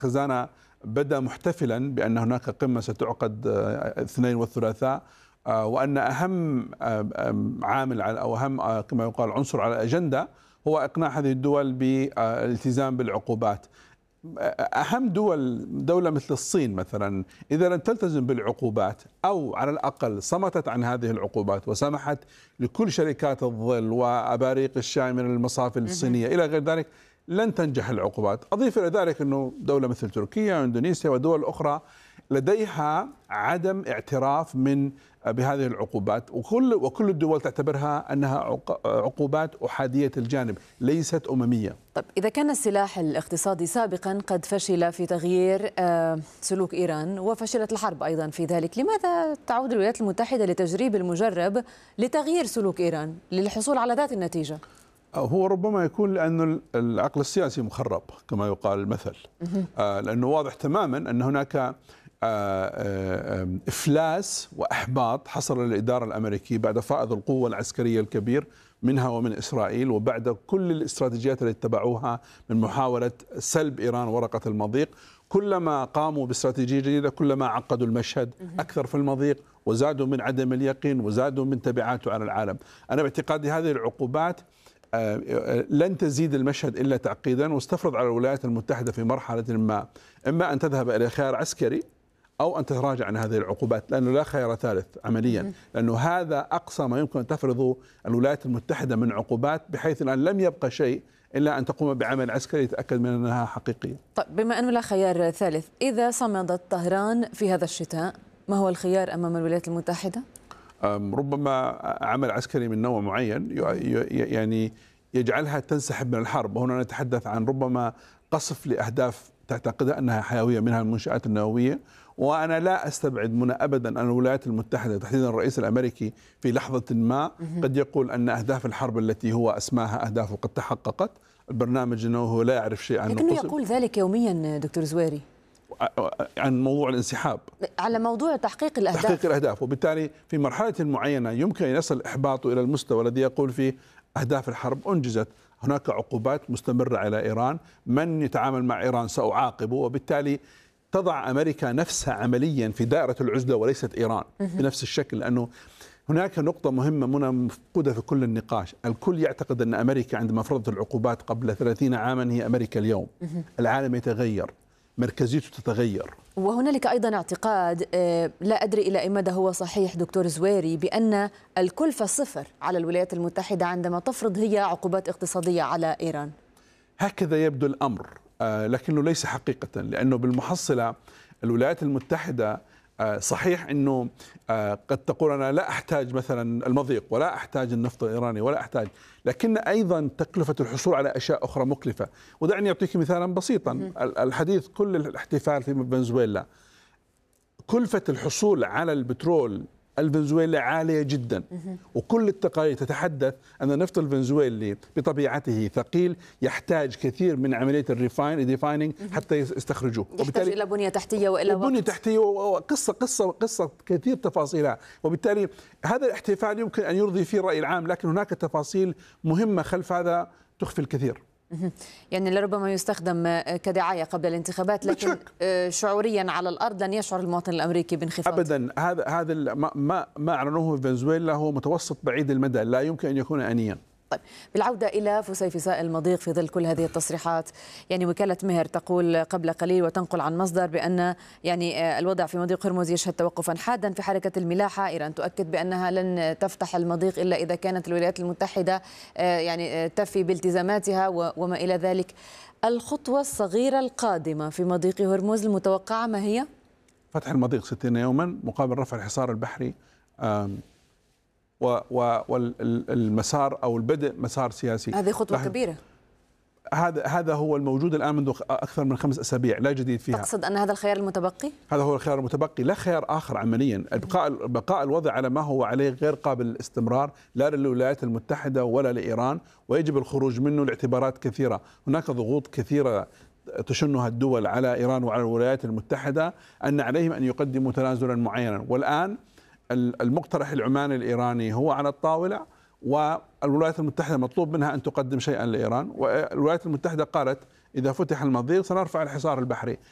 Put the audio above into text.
خزانة بدأ محتفلا بأن هناك قمة ستعقد الاثنين والثلاثاء، وأن أهم عامل أو أهم كما يقال عنصر على الأجندة هو إقناع هذه الدول بالالتزام بالعقوبات. أهم دولة مثل الصين مثلا إذا لم تلتزم بالعقوبات أو على الأقل صمتت عن هذه العقوبات وسمحت لكل شركات الظل وأباريق الشاي من المصافي الصينية إلى غير ذلك، لن تنجح العقوبات. أضيف إلى ذلك أنه دولة مثل تركيا وإندونيسيا ودول أخرى لديها عدم اعتراف بهذه العقوبات، وكل الدول تعتبرها أنها عقوبات أحادية الجانب ليست أممية. طيب إذا كان السلاح الاقتصادي سابقا قد فشل في تغيير سلوك إيران وفشلت الحرب أيضا في ذلك، لماذا تعود الولايات المتحدة لتجريب المجرب لتغيير سلوك إيران للحصول على ذات النتيجة؟ هو ربما يكون لأن العقل السياسي مخرب كما يقال المثل، لأنه واضح تماما أن هناك إفلاس وإحباط حصل للإدارة الأمريكية بعد فائض القوة العسكرية الكبير منها ومن إسرائيل، وبعد كل الاستراتيجيات التي اتبعوها من محاولة سلب إيران ورقة المضيق. كلما قاموا باستراتيجية جديدة كلما عقدوا المشهد أكثر في المضيق وزادوا من عدم اليقين وزادوا من تبعاته على العالم. أنا باعتقادي هذه العقوبات لن تزيد المشهد إلا تعقيدا، واستفرض على الولايات المتحدة في مرحلة ما إما أن تذهب إلى خيار عسكري أو أن تتراجع عن هذه العقوبات، لأنه لا خيار ثالث عمليا، لأنه هذا أقصى ما يمكن أن تفرضه الولايات المتحدة من عقوبات، بحيث الآن لم يبقى شيء إلا أن تقوم بعمل عسكري يتأكد من أنها حقيقية. طيب بما أنه لا خيار ثالث، إذا صمدت طهران في هذا الشتاء ما هو الخيار أمام الولايات المتحدة؟ ربما عمل عسكري من نوع معين يعني يجعلها تنسحب من الحرب، وهنا نتحدث عن ربما قصف لأهداف تعتقدها أنها حيوية منها المنشآت النووية. وأنا لا أستبعد منها أبدا أن الولايات المتحدة تحديدا الرئيس الأمريكي في لحظة ما قد يقول أن أهداف الحرب التي هو أسماها أهدافه قد تحققت. البرنامج النووي هو لا يعرف شيء عنه، لكنه يقول ذلك يوميا دكتور زويري عن موضوع الانسحاب، على موضوع تحقيق الأهداف، وبالتالي في مرحلة معينة يمكن أن يصل إحباطه إلى المستوى الذي يقول فيه أهداف الحرب أنجزت، هناك عقوبات مستمرة على إيران، من يتعامل مع إيران سأعاقبه، وبالتالي تضع أمريكا نفسها عمليا في دائرة العزلة وليست إيران بنفس الشكل. لأنه هناك نقطة مهمة مفقودة في كل النقاش، الكل يعتقد أن أمريكا عندما فرضت العقوبات قبل 30 عاما هي أمريكا اليوم. العالم يتغير، مركزيته تتغير. وهنالك أيضا اعتقاد لا أدري إلى أي مدى هو صحيح دكتور زويري بأن الكلفة صفر على الولايات المتحدة عندما تفرض هي عقوبات اقتصادية على إيران. هكذا يبدو الأمر، لكنه ليس حقيقة، لأنه بالمحصلة الولايات المتحدة صحيح أنه قد تقول أنا لا أحتاج مثلا المضيق ولا أحتاج النفط الإيراني ولا أحتاج، لكن أيضا تكلفة الحصول على أشياء أخرى مكلفة. ودعني أعطيك مثالا بسيطا، الحديث كل الاحتفال في فنزويلا، كلفة الحصول على البترول الفنزويلي عالية جدا، وكل التقارير تتحدث أن النفط الفنزويلي بطبيعته ثقيل، يحتاج كثير من عملية الديفايننج حتى يستخرجوه، يحتاج إلى بنية تحتية وإلى بنية تحتية وقصة كثير تفاصيلها. وبالتالي هذا الاحتفال يمكن أن يرضي فيه الرأي العام، لكن هناك تفاصيل مهمة خلف هذا تخفي الكثير. يعني لربما يستخدم كدعاية قبل الانتخابات، لكن شعوريا على الأرض لن يشعر المواطن الأمريكي بانخفاض أبدا. هذا ما أعلنوه في فنزويلا هو متوسط بعيد المدى، لا يمكن أن يكون آنيا. طيب بالعودة إلى فسيفساء المضيق في ظل كل هذه التصريحات، يعني وكالة مهر تقول قبل قليل وتنقل عن مصدر بأن يعني الوضع في مضيق هرمز يشهد توقفا حادا في حركة الملاحة. إيران تؤكد بأنها لن تفتح المضيق إلا إذا كانت الولايات المتحدة يعني تفي بالتزاماتها وما إلى ذلك. الخطوة الصغيرة القادمة في مضيق هرمز المتوقعة ما هي؟ فتح المضيق 60 يوما مقابل رفع الحصار البحري، والمسار أو البدء مسار سياسي. هذه خطوة كبيرة. هذا هو الموجود الآن منذ أكثر من 5 أسابيع، لا جديد فيها. تقصد أن هذا الخيار المتبقي؟ هذا هو الخيار المتبقي، لا خيار آخر عمليا. بقاء الوضع على ما هو عليه غير قابل للاستمرار، لا للولايات المتحدة ولا لإيران، ويجب الخروج منه لاعتبارات كثيرة. هناك ضغوط كثيرة تشنها الدول على إيران وعلى الولايات المتحدة أن عليهم أن يقدموا تنازلا معينا، والآن المقترح العماني الإيراني هو على الطاولة، والولايات المتحدة مطلوب منها أن تقدم شيئا لإيران، والولايات المتحدة قالت إذا فتح المضيق سنرفع الحصار البحري.